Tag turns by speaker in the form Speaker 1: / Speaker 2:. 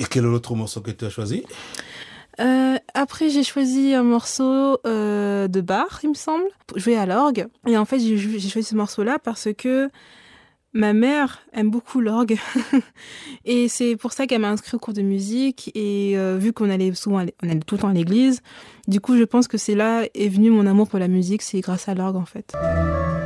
Speaker 1: Et quel est l'autre morceau que tu as choisi?
Speaker 2: Après, j'ai choisi un morceau de Bach, il me semble, pour jouer à l'orgue. Et en fait, j'ai choisi ce morceau-là parce que ma mère aime beaucoup l'orgue. Et c'est pour ça qu'elle m'a inscrit au cours de musique. Et vu qu'on allait souvent, on allait tout le temps à l'église, du coup, je pense que c'est là est venu mon amour pour la musique, c'est grâce à l'orgue, en fait.